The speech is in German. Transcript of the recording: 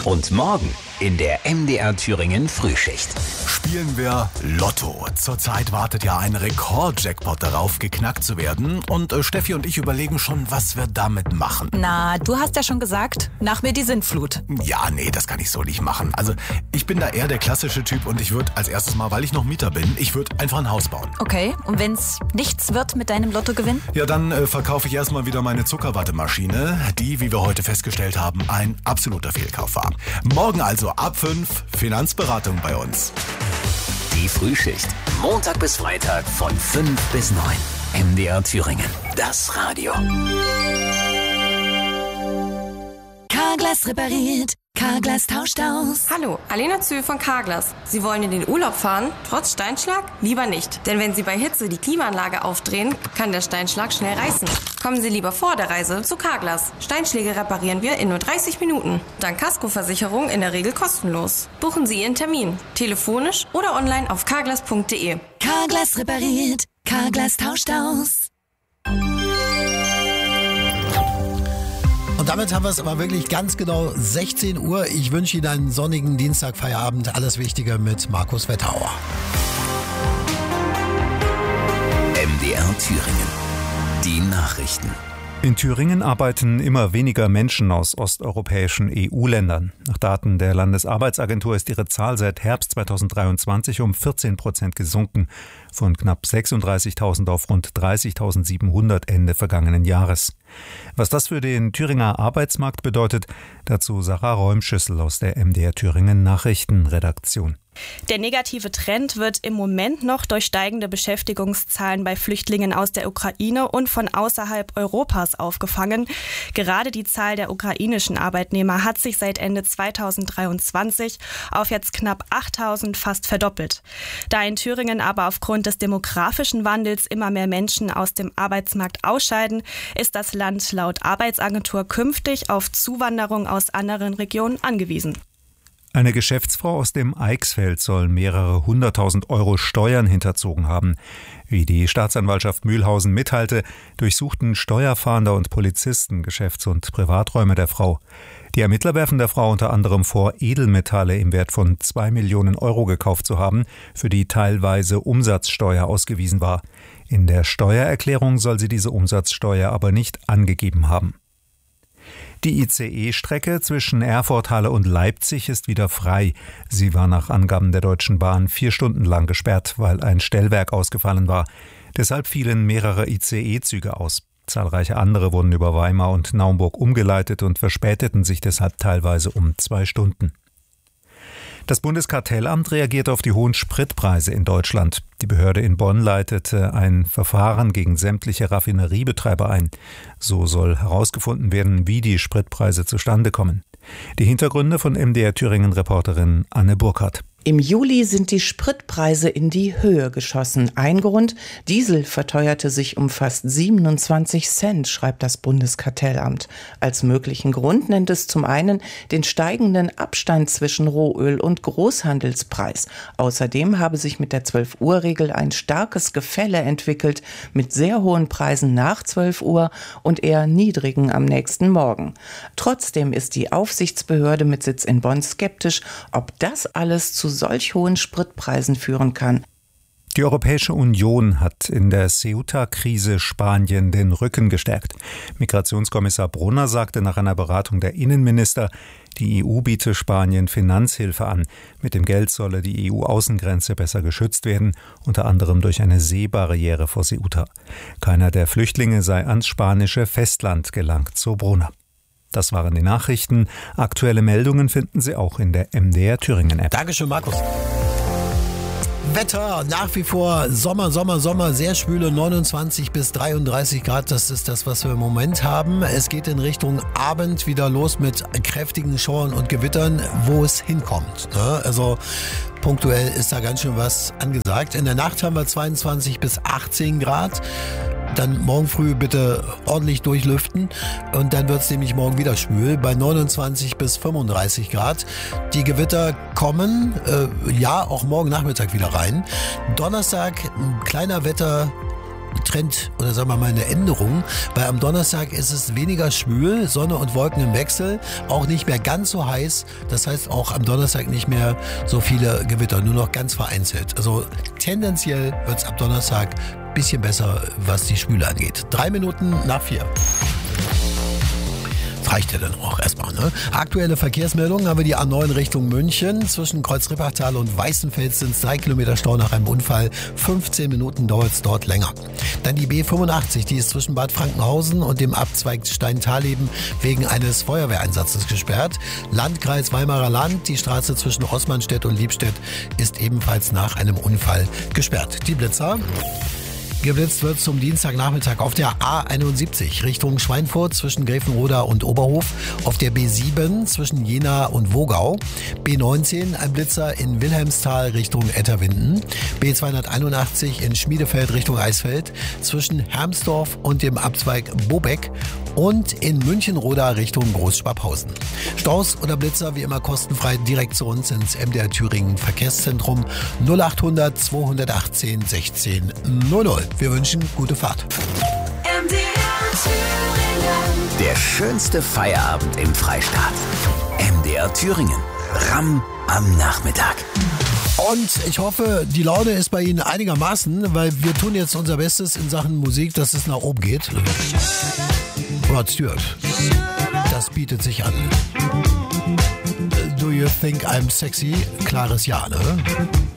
Und morgen in der MDR Thüringen Frühschicht. Spielen wir Lotto. Zurzeit wartet ja ein Rekord-Jackpot darauf, geknackt zu werden. Und Steffi und ich überlegen schon, was wir damit machen. Na, du hast ja schon gesagt, nach mir die Sintflut. Ja, nee, das kann ich so nicht machen. Also, ich bin da eher der klassische Typ und ich würde als erstes mal, weil ich noch Mieter bin, ich würde einfach ein Haus bauen. Okay, und wenn's nichts wird mit deinem Lottogewinn? Ja, dann verkaufe ich erstmal wieder meine Zuckerwattemaschine, die, wie wir heute festgestellt haben, ein absoluter Fehlkauf war. Morgen also ab 5 Finanzberatung bei uns. Die Frühschicht. Montag bis Freitag von 5 bis 9. MDR Thüringen. Das Radio. Carglass repariert. Carglass tauscht aus. Hallo, Alena Zühl von Carglass. Sie wollen in den Urlaub fahren, trotz Steinschlag? Lieber nicht. Denn wenn Sie bei Hitze die Klimaanlage aufdrehen, kann der Steinschlag schnell reißen. Kommen Sie lieber vor der Reise zu Carglass. Steinschläge reparieren wir in nur 30 Minuten. Dank Kaskoversicherung in der Regel kostenlos. Buchen Sie Ihren Termin. Telefonisch oder online auf carglass.de. Carglass repariert. Carglass tauscht aus. Und damit haben wir es aber wirklich ganz genau 16 Uhr. Ich wünsche Ihnen einen sonnigen Dienstagfeierabend. Alles Wichtige mit Markus Wetterauer. MDR Thüringen. Die Nachrichten. In Thüringen arbeiten immer weniger Menschen aus osteuropäischen EU-Ländern. Nach Daten der Landesarbeitsagentur ist ihre Zahl seit Herbst 2023 um 14% gesunken, von knapp 36.000 auf rund 30.700 Ende vergangenen Jahres. Was das für den Thüringer Arbeitsmarkt bedeutet, dazu Sarah Räumschüssel aus der MDR Thüringen Nachrichtenredaktion. Der negative Trend wird im Moment noch durch steigende Beschäftigungszahlen bei Flüchtlingen aus der Ukraine und von außerhalb Europas aufgefangen. Gerade die Zahl der ukrainischen Arbeitnehmer hat sich seit Ende 2023 auf jetzt knapp 8.000 fast verdoppelt. Da in Thüringen aber aufgrund des demografischen Wandels immer mehr Menschen aus dem Arbeitsmarkt ausscheiden, ist das Land laut Arbeitsagentur künftig auf Zuwanderung aus anderen Regionen angewiesen. Eine Geschäftsfrau aus dem Eichsfeld soll mehrere 100.000 Euro Steuern hinterzogen haben. Wie die Staatsanwaltschaft Mühlhausen mitteilte, durchsuchten Steuerfahnder und Polizisten Geschäfts- und Privaträume der Frau. Die Ermittler werfen der Frau unter anderem vor, Edelmetalle im Wert von 2 Millionen Euro gekauft zu haben, für die teilweise Umsatzsteuer ausgewiesen war. In der Steuererklärung soll sie diese Umsatzsteuer aber nicht angegeben haben. Die ICE-Strecke zwischen Erfurt-Halle und Leipzig ist wieder frei. Sie war nach Angaben der Deutschen Bahn 4 Stunden lang gesperrt, weil ein Stellwerk ausgefallen war. Deshalb fielen mehrere ICE-Züge aus. Zahlreiche andere wurden über Weimar und Naumburg umgeleitet und verspäteten sich deshalb teilweise um 2 Stunden. Das Bundeskartellamt reagiert auf die hohen Spritpreise in Deutschland. Die Behörde in Bonn leitete ein Verfahren gegen sämtliche Raffineriebetreiber ein. So soll herausgefunden werden, wie die Spritpreise zustande kommen. Die Hintergründe von MDR Thüringen-Reporterin Anne Burkhardt. Im Juli sind die Spritpreise in die Höhe geschossen. Ein Grund: Diesel verteuerte sich um fast 27 Cent, schreibt das Bundeskartellamt. Als möglichen Grund nennt es zum einen den steigenden Abstand zwischen Rohöl und Großhandelspreis. Außerdem habe sich mit der 12-Uhr-Regel ein starkes Gefälle entwickelt, mit sehr hohen Preisen nach 12 Uhr und eher niedrigen am nächsten Morgen. Trotzdem ist die Aufsichtsbehörde mit Sitz in Bonn skeptisch, ob das alles zu solch hohen Spritpreisen führen kann. Die Europäische Union hat in der Ceuta-Krise Spanien den Rücken gestärkt. Migrationskommissar Brunner sagte nach einer Beratung der Innenminister, die EU biete Spanien Finanzhilfe an. Mit dem Geld solle die EU-Außengrenze besser geschützt werden, unter anderem durch eine Seebarriere vor Ceuta. Keiner der Flüchtlinge sei ans spanische Festland gelangt, so Brunner. Das waren die Nachrichten. Aktuelle Meldungen finden Sie auch in der MDR Thüringen App. Dankeschön, Markus. Wetter, nach wie vor Sommer, sehr schwüle 29 bis 33 Grad, das ist das, was wir im Moment haben. Es geht in Richtung Abend wieder los mit kräftigen Schauern und Gewittern, wo es hinkommt. Also punktuell ist da ganz schön was angesagt. In der Nacht haben wir 22 bis 18 Grad. Dann morgen früh bitte ordentlich durchlüften und dann wird es nämlich morgen wieder schwül bei 29 bis 35 Grad. Die Gewitter kommen, auch morgen Nachmittag wieder rein. Donnerstag ein kleiner Trend oder sagen wir mal eine Änderung, weil am Donnerstag ist es weniger schwül, Sonne und Wolken im Wechsel, auch nicht mehr ganz so heiß, das heißt auch am Donnerstag nicht mehr so viele Gewitter, nur noch ganz vereinzelt. Also tendenziell wird es ab Donnerstag ein bisschen besser, was die Schwüle angeht. 3 Minuten nach 4. Reicht ja dann auch erstmal, ne? Aktuelle Verkehrsmeldungen haben wir die A9 Richtung München. Zwischen Kreuz-Rippertal und Weißenfels sind es 3 Kilometer Stau nach einem Unfall. 15 Minuten dauert es dort länger. Dann die B85, die ist zwischen Bad Frankenhausen und dem Abzweig Stein-Thaleben wegen eines Feuerwehreinsatzes gesperrt. Landkreis Weimarer Land, die Straße zwischen Roßmannstedt und Liebstedt ist ebenfalls nach einem Unfall gesperrt. Die Blitzer. Geblitzt wird zum Dienstagnachmittag auf der A71 Richtung Schweinfurt zwischen Grevenroda und Oberhof, auf der B7 zwischen Jena und Wogau, B19 ein Blitzer in Wilhelmsthal Richtung Etterwinden, B281 in Schmiedefeld Richtung Eisfeld zwischen Hermsdorf und dem Abzweig Bobeck und in Münchenroda Richtung Großschwabhausen. Staus oder Blitzer wie immer kostenfrei direkt zu uns ins MDR Thüringen Verkehrszentrum 0800 218 16 00. Wir wünschen gute Fahrt. Der schönste Feierabend im Freistaat. MDR Thüringen. Ramm am Nachmittag. Und ich hoffe, die Laune ist bei Ihnen einigermaßen, weil wir tun jetzt unser Bestes in Sachen Musik, dass es nach oben geht. Rod Stewart, das bietet sich an. Do you think I'm sexy? Klares Ja, ne?